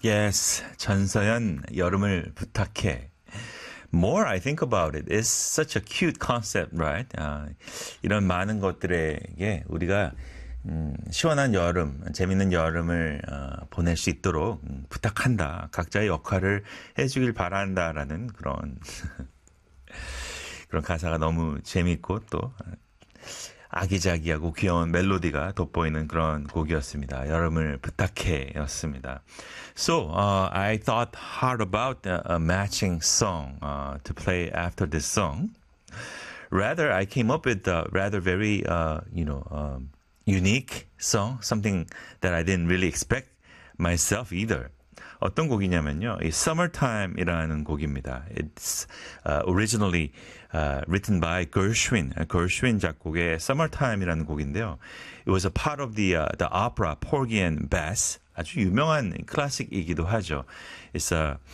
Yes, 전서연 여름을 부탁해. More I think about it, it's such a cute concept, right? 이런 많은 것들에게 우리가 시원한 여름, 재밌는 여름을 보낼 수 있도록 부탁한다. 각자의 역할을 해주길 바란다라는 그런 그런 가사가 너무 재밌고 또 아기자기하고 귀여운 멜로디가 돋보이는 그런 곡이었습니다. 여름을 부탁해였습니다. So, I thought hard about a matching song to play after this song. Rather, I came up with a rather very, unique song, something that I didn't really expect myself either. 어떤 곡이냐면요, 이 Summertime이라는 곡입니다. It's originally written by Gershwin. Gershwin 작곡의 Summertime이라는 곡인데요. It was a part of the opera Porgy and Bess. 아주 유명한 클래식이기도 하죠. It's a